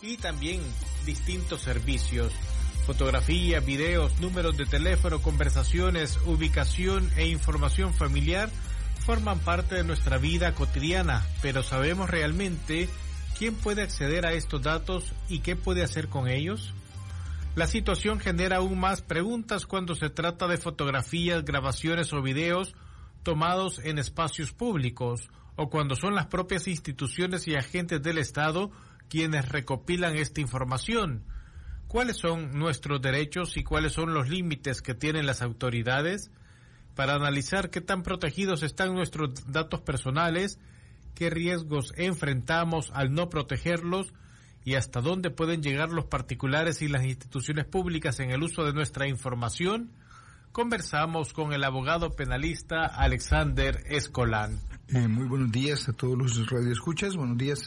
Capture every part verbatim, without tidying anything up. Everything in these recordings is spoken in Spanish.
y también distintos servicios. Fotografías, videos, números de teléfono, conversaciones, ubicación e información familiar forman parte de nuestra vida cotidiana, pero ¿sabemos realmente quién puede acceder a estos datos y qué puede hacer con ellos? La situación genera aún más preguntas cuando se trata de fotografías, grabaciones o videos tomados en espacios públicos, o cuando son las propias instituciones y agentes del Estado quienes recopilan esta información. ¿Cuáles son nuestros derechos y cuáles son los límites que tienen las autoridades? Para analizar qué tan protegidos están nuestros datos personales, qué riesgos enfrentamos al no protegerlos y hasta dónde pueden llegar los particulares y las instituciones públicas en el uso de nuestra información, conversamos con el abogado penalista Alexander Escolán. Eh, muy buenos días a todos los radioescuchas, buenos días.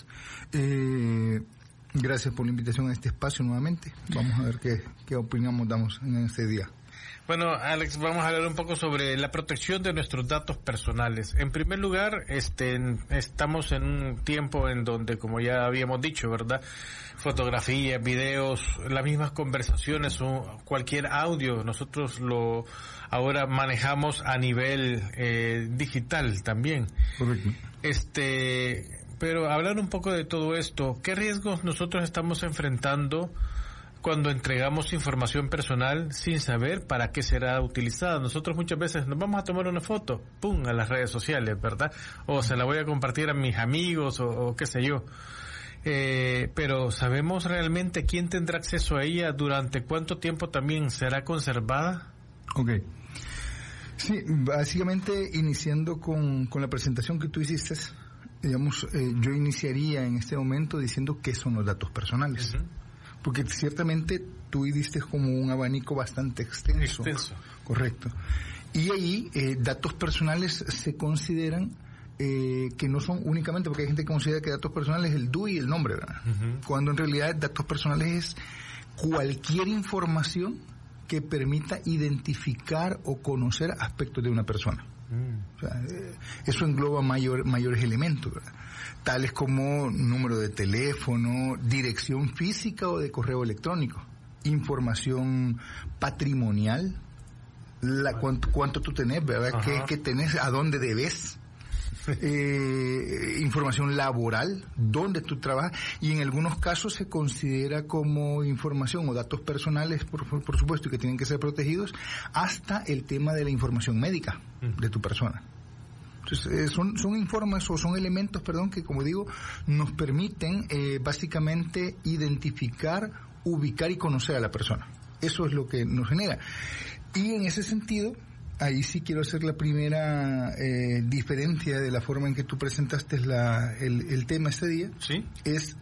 Eh, gracias por la invitación a este espacio nuevamente. Vamos a ver qué, qué opinamos damos en este día. Bueno, Alex, vamos a hablar un poco sobre la protección de nuestros datos personales. En primer lugar, este, estamos en un tiempo en donde, como ya habíamos dicho, ¿verdad? Fotografías, videos, las mismas conversaciones o cualquier audio, nosotros lo ahora manejamos a nivel eh, digital también. Correcto. Este, pero hablar un poco de todo esto, ¿qué riesgos nosotros estamos enfrentando cuando entregamos información personal sin saber para qué será utilizada? Nosotros muchas veces nos vamos a tomar una foto, pum, a las redes sociales, ¿verdad? O se la voy a compartir a mis amigos o, o qué sé yo. Eh, pero ¿sabemos realmente quién tendrá acceso a ella? ¿Durante cuánto tiempo también será conservada? Ok. Sí, básicamente iniciando con, con la presentación que tú hiciste, digamos, eh, yo iniciaría en este momento diciendo qué son los datos personales. Uh-huh. Porque ciertamente tú diste como un abanico bastante extenso. Extenso. Correcto. Y ahí, eh, datos personales se consideran eh, que no son únicamente, porque hay gente que considera que datos personales es el D U I y el nombre, ¿verdad? Uh-huh. Cuando en realidad datos personales es cualquier información que permita identificar o conocer aspectos de una persona. Mm. O sea, eh, eso engloba mayor, mayores elementos, ¿verdad? Tales como número de teléfono, dirección física o de correo electrónico, información patrimonial, la, cuánto, cuánto tú tenés, ¿verdad? ¿Qué, qué tenés? ¿A dónde debes? Eh, información laboral, dónde tú trabajas, y en algunos casos se considera como información o datos personales, por, por supuesto, y que tienen que ser protegidos, hasta el tema de la información médica de tu persona. Entonces, eh, son, son informes o son elementos, perdón, que como digo, nos permiten eh, básicamente identificar, ubicar y conocer a la persona. Eso es lo que nos genera. Y en ese sentido, ahí sí quiero hacer la primera eh, diferencia de la forma en que tú presentaste la, el, el tema este día. Sí. Es,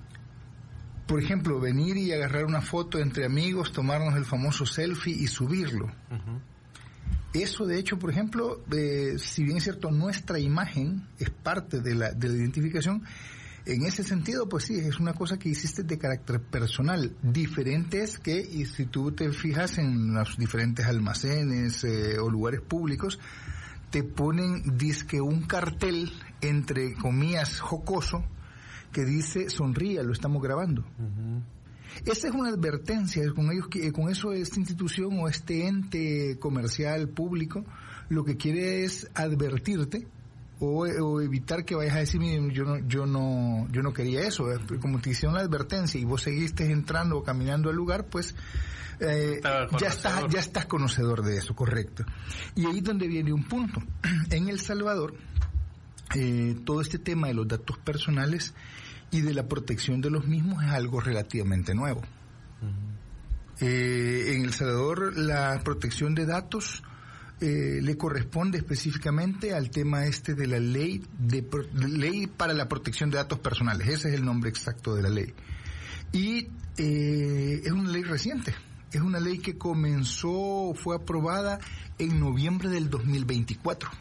por ejemplo, venir y agarrar una foto entre amigos, tomarnos el famoso selfie y subirlo. Uh-huh. Eso, de hecho, por ejemplo, eh, si bien es cierto, nuestra imagen es parte de la, de la identificación, en ese sentido, pues sí, es una cosa que hiciste de carácter personal. Diferente es que, y si tú te fijas en los diferentes almacenes eh, o lugares públicos, te ponen, dizque un cartel, entre comillas, jocoso, que dice, sonría, lo estamos grabando. Uh-huh. Esa es una advertencia, con ellos, con eso esta institución o este ente comercial público lo que quiere es advertirte o, o evitar que vayas a decir, miren, yo no, yo no, yo no quería eso, como te hicieron la advertencia y vos seguiste entrando o caminando al lugar, pues eh, ya estás, ya estás conocedor de eso, correcto. Y ahí es donde viene un punto. En El Salvador, eh, todo este tema de los datos personales y de la protección de los mismos es algo relativamente nuevo. Uh-huh. Eh, en El Salvador la protección de datos eh, le corresponde específicamente al tema este de la ley de, de ley para la protección de datos personales. Ese es el nombre exacto de la ley. Y eh, es una ley reciente. Es una ley que comenzó, fue aprobada en noviembre del dos mil veinticuatro.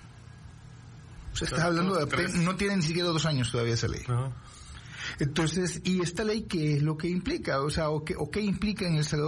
O sea, estás hablando de, no tiene ni siquiera dos años todavía esa ley. Uh-huh. Entonces, ¿y esta ley qué es lo que implica? O sea, ¿o qué, o qué implica en El Salvador